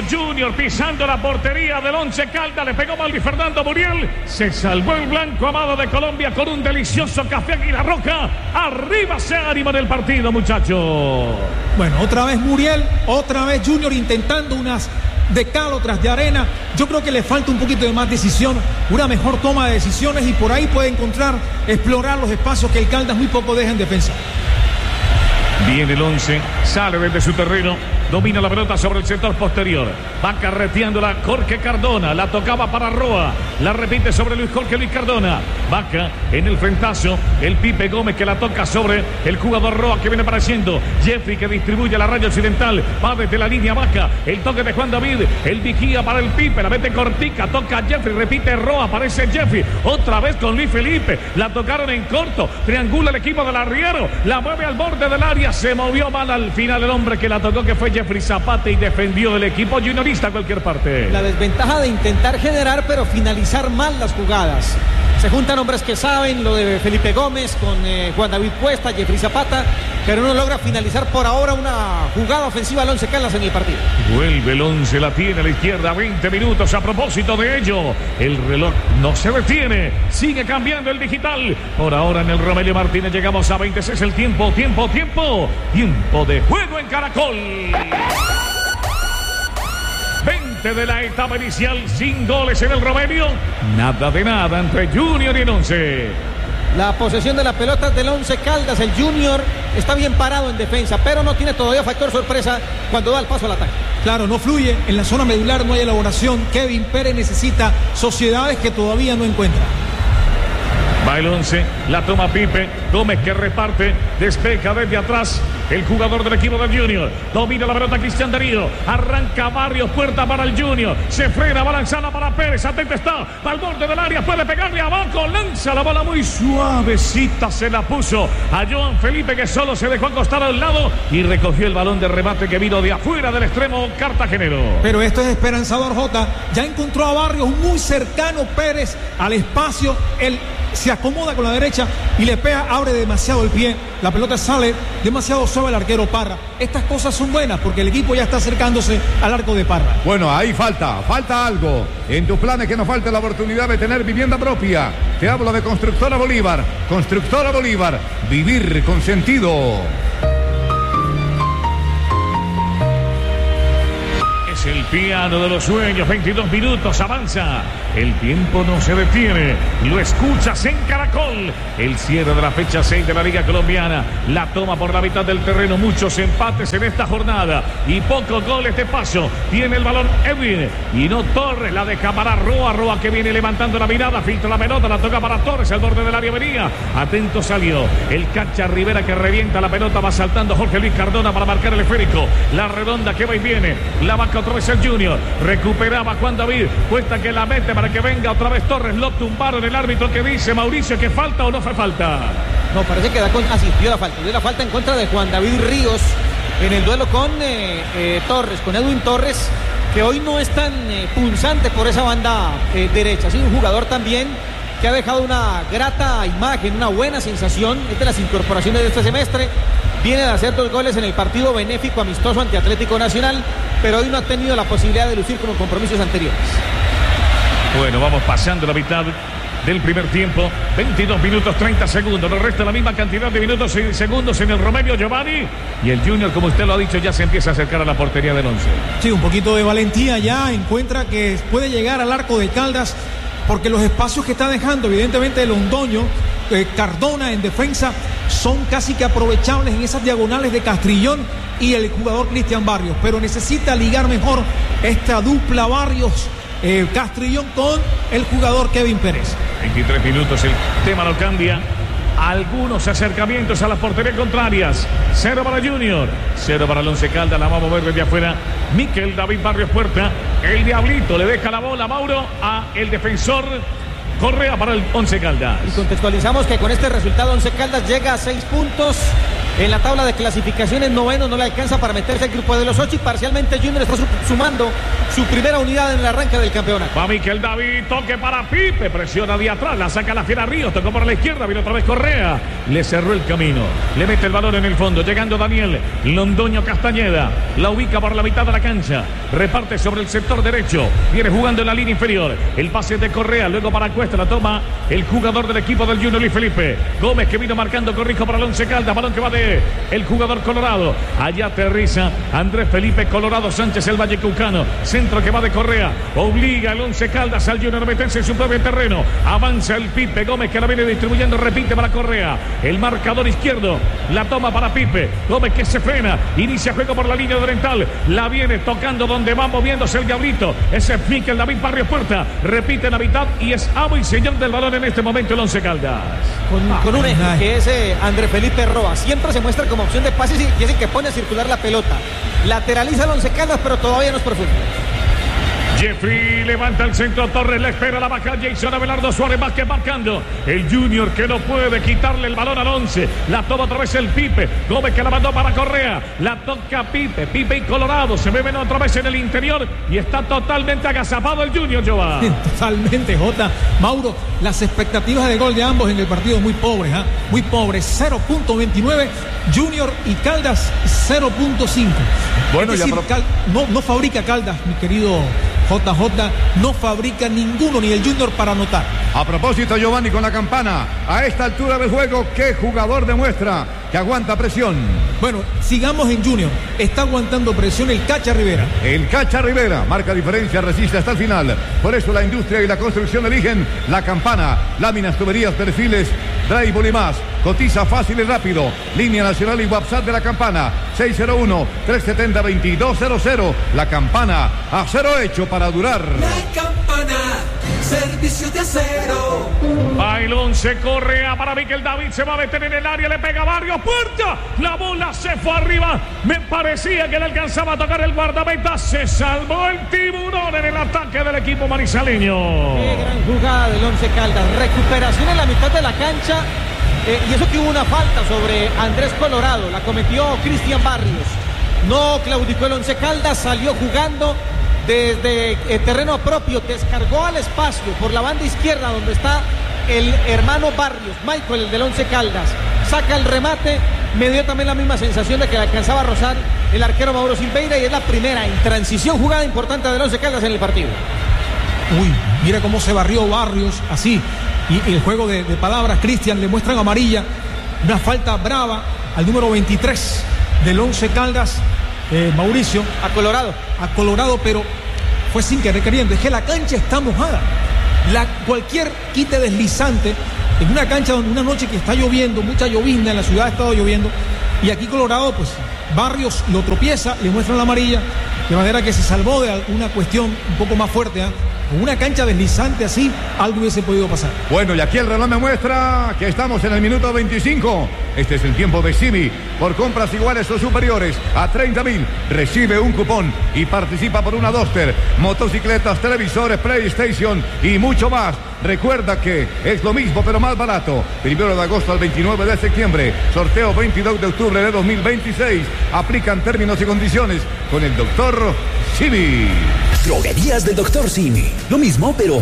Junior pisando la portería del Once Caldas. Le pegó Maldi Fernando Muriel. Se salvó el blanco amado de Colombia con un delicioso café Águila Roja. Arriba se anima del partido, muchachos. Bueno, otra vez Muriel, otra vez Junior intentando unas de cal, otras de arena. Yo creo que le falta un poquito de más decisión, una mejor toma de decisiones y por ahí puede encontrar, explorar los espacios que el Caldas muy poco deja en defensa. Viene el 11, sale desde su terreno, domina la pelota sobre el sector posterior, va carreteándola Jorge Cardona, la tocaba para Roa, la repite sobre Luis Cardona, Vaca en el frentazo, el Pipe Gómez que la toca sobre el jugador Roa que viene apareciendo, Jeffrey que distribuye la raya occidental, va desde la línea Vaca, el toque de Juan David, el vigía para el Pipe, la mete cortica, toca Jeffrey, repite Roa, aparece Jeffrey, otra vez con Luis Felipe, la tocaron en corto, triangula el equipo del arriero, la mueve al borde del área, se movió mal al final el hombre que la tocó que fue Jeffrey Zapata y defendió del equipo juniorista a cualquier parte. La desventaja de intentar generar pero finalizar mal las jugadas. Se juntan hombres que saben, lo de Felipe Gómez con Juan David Cuesta, Jeffrey Zapata, pero no logra finalizar por ahora una jugada ofensiva al Once Caldas en el partido. Vuelve el 11, la tiene a la izquierda, 20 minutos. A propósito de ello, el reloj no se detiene, sigue cambiando el digital. Por ahora en el Romelio Martínez llegamos a 26 el tiempo de juego en Caracol. 20 de la etapa inicial, sin goles en el Romelio. Nada de nada entre Junior y el 11. La posesión de la pelota del Once Caldas. El Junior está bien parado en defensa, pero no tiene todavía factor sorpresa cuando da el paso al ataque. Claro, no fluye. En la zona medular no hay elaboración. Kevin Pérez necesita sociedades que todavía no encuentra. Va el 11, la toma Pipe Gómez que reparte, despeja desde atrás el jugador del equipo del Junior, domina la pelota Cristian Darío, arranca Barrios, puerta para el Junior, se frena, va lanzada para Pérez, atento está, va al borde del área, puede pegarle abajo, lanza la bola muy suavecita, se la puso a Joan Felipe que solo se dejó acostar al lado y recogió el balón de remate que vino de afuera del extremo cartagenero. Pero esto es esperanzador, Jota, ya encontró a Barrios muy cercano Pérez al espacio, él se acomoda con la derecha y le pega, abre demasiado el pie, la pelota sale demasiado suave el arquero Parra. Estas cosas son buenas porque el equipo ya está acercándose al arco de Parra. Bueno, ahí falta algo en tus planes, que nos falte la oportunidad de tener vivienda propia. Te hablo de Constructora Bolívar, vivir con sentido. El piano de los sueños, 22 minutos, avanza. El tiempo no se detiene. Lo escuchas en Caracol. El cierre de la fecha 6 de la Liga Colombiana. La toma por la mitad del terreno. Muchos empates en esta jornada y pocos goles de paso. Tiene el balón Edwin y no Torres. La deja para Roa que viene levantando la mirada. Filtra la pelota, la toca para Torres. Al borde del área venía. Atento salió el Cacha Rivera que revienta la pelota. Va saltando Jorge Luis Cardona para marcar el esférico. La redonda que va y viene. La vaca otra vez el Junior. Recuperaba Juan David. Cuesta que la mete para que venga otra vez Torres. Lo tumbaron el árbitro que dice Mauricio que falta o no fue falta. No, parece que da con... dio la falta en contra de Juan David Ríos en el duelo con Torres, con Edwin Torres, que hoy no es tan punzante por esa banda derecha. Ha sido un jugador también que ha dejado una grata imagen, una buena sensación. Es de las incorporaciones de este semestre. Viene de hacer 2 goles en el partido benéfico amistoso ante Atlético Nacional, pero hoy no ha tenido la posibilidad de lucir como compromisos anteriores. Bueno, vamos pasando la mitad del primer tiempo, 22 minutos 30 segundos, nos resta la misma cantidad de minutos y segundos en el Romelio Giovanni, y el Junior, como usted lo ha dicho, ya se empieza a acercar a la portería del 11. Sí, un poquito de valentía ya, encuentra que puede llegar al arco de Caldas, porque los espacios que está dejando, evidentemente, Londoño, Cardona en defensa, son casi que aprovechables en esas diagonales de Castrillón y el jugador Cristian Barrios, pero necesita ligar mejor esta dupla Barrios Castrillón con el jugador Kevin Pérez. 23 minutos, el tema no cambia. Algunos acercamientos a las porterías contrarias. 0 para Junior, 0 para el Once Caldas. La va a mover desde afuera Miquel David Barrios Puerta. El Diablito le deja la bola, Mauro, a el defensor Correa para el Once Caldas. Y contextualizamos que con este resultado Once Caldas llega a 6 puntos en la tabla de clasificaciones, noveno, no le alcanza para meterse al grupo de los 8 y parcialmente Junior está sumando su primera unidad en el arranque del campeonato. Va Miquel David, toque para Pipe, presiona de atrás, la saca la fiera Ríos, tocó por la izquierda, viene otra vez Correa, le cerró el camino, le mete el balón en el fondo, llegando Daniel Londoño Castañeda, la ubica por la mitad de la cancha, reparte sobre el sector derecho, viene jugando en la línea inferior, el pase de Correa, luego para Cuesta, la toma el jugador del equipo del Junior Luis Felipe Gómez, que vino marcando corrijo para el Once Caldas, balón que va de el jugador colorado, allá aterriza Andrés Felipe Colorado Sánchez, el vallecaucano, centro que va de Correa, obliga el Once Caldas al Junior a meterse en su propio terreno, avanza el Pipe Gómez, que la viene distribuyendo, repite para Correa, el marcador izquierdo, la toma para Pipe Gómez, que se frena, inicia juego por la línea oriental, la viene tocando donde va moviéndose el diablito, ese es Miquel David Barrios Puerta, repite en la mitad y es amo y señor del balón en este momento el Once Caldas. Con un eje que es Andrés Felipe Roa, siempre se muestra como opción de pases y es el que pone a circular la pelota, lateraliza el Once Caldas pero todavía no es profundo. Jeffrey levanta el centro, Torres le espera, la baja Jason Abelardo Suárez, más que marcando el Junior, que no puede quitarle el balón al Once, la toma otra vez el Pipe Gómez, que la mandó para Correa, la toca Pipe y Colorado, se mueven otra vez en el interior y está totalmente agazapado el Junior, Giovanni. Totalmente, Jota. Mauro, las expectativas de gol de ambos en el partido muy pobres, muy pobres, 0.29, Junior y Caldas 0.5. Bueno, es decir, no fabrica Caldas, mi querido JJ, no fabrica ninguno, ni el Junior, para anotar. A propósito, Giovanni, con la campana, a esta altura del juego, ¿qué jugador demuestra que aguanta presión? Bueno, sigamos en Junior. Está aguantando presión el Cacha Rivera. El Cacha Rivera marca diferencia, resiste hasta el final. Por eso la industria y la construcción eligen la campana. Láminas, tuberías, perfiles, drywall y más. Cotiza fácil y rápido. Línea nacional y WhatsApp de la campana. 601-370-2200. La campana, acero hecho para durar. La campana, servicio de acero. Bailón se Correa para Miquel David, se va a meter en el área, le pega Barrios Puerta, la bola se fue arriba, me parecía que le alcanzaba a tocar el guardameta, se salvó el tiburón en el ataque del equipo manizaleño. Qué gran jugada del Once Caldas, recuperación en la mitad de la cancha, y eso que hubo una falta sobre Andrés Colorado, la cometió Cristian Barrios, no claudicó el Once Caldas, salió jugando desde el terreno propio, descargó al espacio por la banda izquierda donde está el hermano Barrios, Michael, el del Once Caldas, saca el remate, me dio también la misma sensación de que le alcanzaba a rozar el arquero Mauro Silveira, y es la primera en transición jugada importante del Once Caldas en el partido. Uy, mira cómo se barrió Barrios, así, y el juego de palabras, Cristian, le muestran amarilla, una falta brava al número 23 del Once Caldas, Mauricio. A Colorado, pero fue sin querer queriendo, es que la cancha está mojada. Cualquier quite deslizante en una cancha donde una noche que está lloviendo, mucha llovizna, en la ciudad ha estado lloviendo, y aquí Colorado, pues Barrios lo tropieza, le muestran la amarilla, de manera que se salvó de alguna cuestión un poco más fuerte, Con una cancha deslizante así, algo hubiese podido pasar. Bueno, y aquí el reloj me muestra que estamos en el minuto 25. Este es el tiempo de Simi. Por compras iguales o superiores a 30.000, recibe un cupón y participa por una Duster, motocicletas, televisores, PlayStation y mucho más. Recuerda que es lo mismo pero más barato. 1 de agosto al 29 de septiembre. Sorteo 22 de octubre de 2026. Aplican términos y condiciones con el doctor Simi. Droguerías del doctor Simi. Lo mismo pero